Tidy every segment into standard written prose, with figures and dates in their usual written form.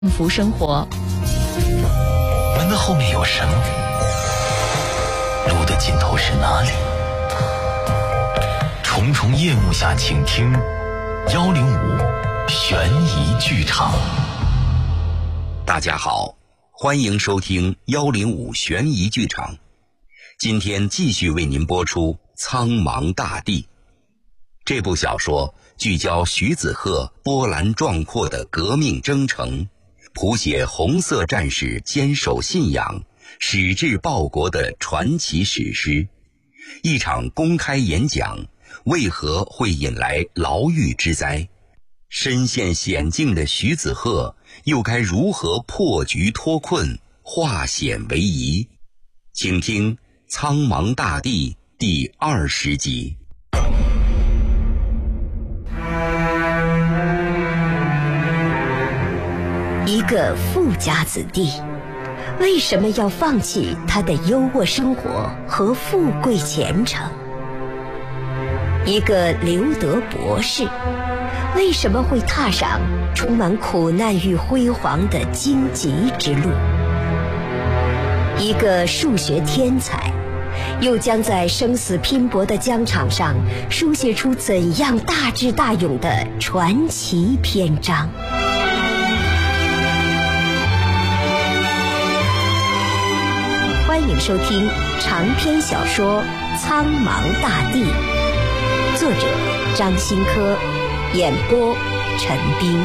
幸福生活。 门的后面有什么？路的尽头是哪里？重重夜幕下，请听105悬疑剧场。 大家好，欢迎收听105悬疑剧场。今天继续为您播出《苍茫大地》。这部小说聚焦徐子鹤波澜壮阔的革命征程，谱写红色战士坚守信仰、矢志报国的传奇史诗。一场公开演讲为何会引来牢狱之灾？身陷险境的徐子鹤又该如何破局脱困，化险为夷？请听《苍茫大地》第20集。 一个富家子弟，为什么要放弃他的优渥生活和富贵前程？一个留德博士，为什么会踏上充满苦难与辉煌的荆棘之路？一个数学天才，又将在生死拼搏的疆场上书写出怎样大智大勇的传奇篇章？欢迎收听长篇小说《苍茫大地》，作者张新科，演播陈斌。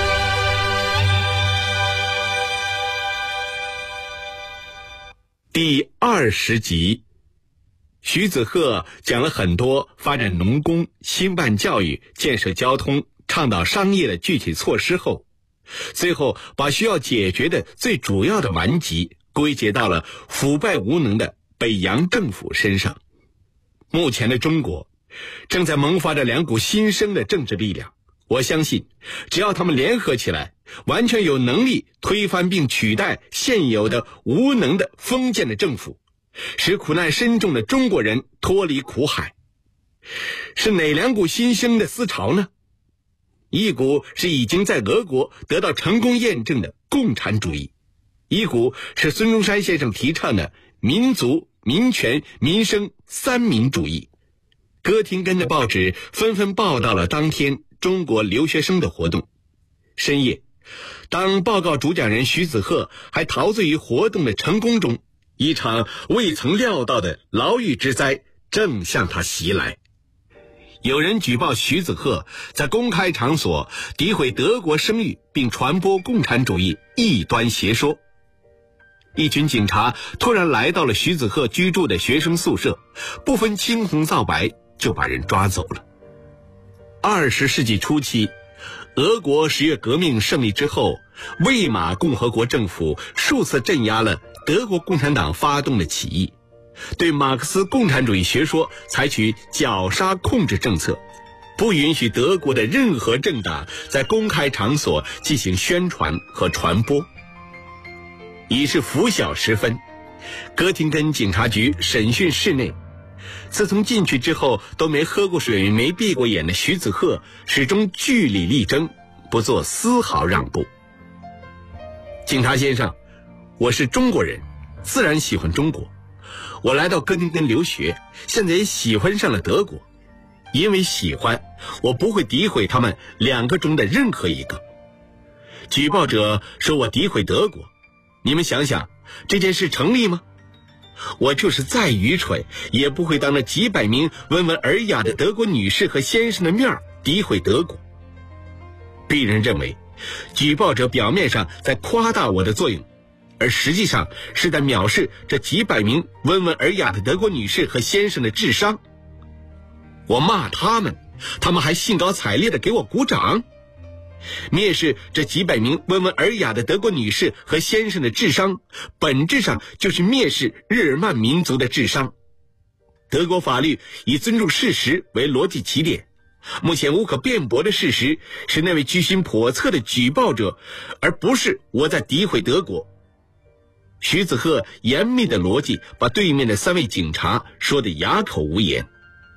第20集，徐子鹤讲了很多发展农工、兴办教育、建设交通、倡导商业的具体措施后，最后把需要解决的最主要的顽疾归结到了腐败无能的北洋政府身上。目前的中国正在萌发着两股新生的政治力量，我相信只要他们联合起来，完全有能力推翻并取代现有的无能的封建的政府，使苦难深重的中国人脱离苦海。是哪两股新生的思潮呢？一股是已经在俄国得到成功验证的共产主义，一股是孙中山先生提倡的民族、民权、民生三民主义。哥廷根的报纸纷纷报道了当天中国留学生的活动。深夜，当报告主讲人徐子鹤还陶醉于活动的成功中，一场未曾料到的牢狱之灾正向他袭来。有人举报徐子鹤在公开场所诋毁德国声誉，并传播共产主义异端邪说。一群警察突然来到了徐子鹤居住的学生宿舍，不分青红皂白就把人抓走了。20世纪初期，俄国10月革命胜利之后，魏玛共和国政府数次镇压了德国共产党发动的起义，对马克思共产主义学说采取绞杀控制政策，不允许德国的任何政党在公开场所进行宣传和传播。已是拂晓时分，哥廷根警察局审讯室内，自从进去之后都没喝过水、没闭过眼的徐子鹤始终据理力争，不做丝毫让步。警察先生，我是中国人，自然喜欢中国。我来到哥廷根留学，现在也喜欢上了德国。因为喜欢，我不会诋毁他们两个中的任何一个。举报者说我诋毁德国，你们想想，这件事成立吗？我就是再愚蠢，也不会当着几百名温文尔雅的德国女士和先生的面诋毁德国。鄙人认为，举报者表面上在夸大我的作用，而实际上是在藐视这几百名温文尔雅的德国女士和先生的智商。我骂他们，他们还兴高采烈地给我鼓掌。蔑视这几百名温文尔雅的德国女士和先生的智商，本质上就是蔑视日耳曼民族的智商。德国法律以尊重事实为逻辑起点，目前无可辩驳的事实是那位居心叵测的举报者，而不是我在诋毁德国。徐子鹤严密的逻辑把对面的3位警察说得哑口无言。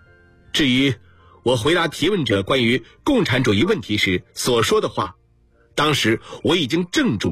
至于我回答提问者关于共产主义问题时所说的话， 当时我已经正中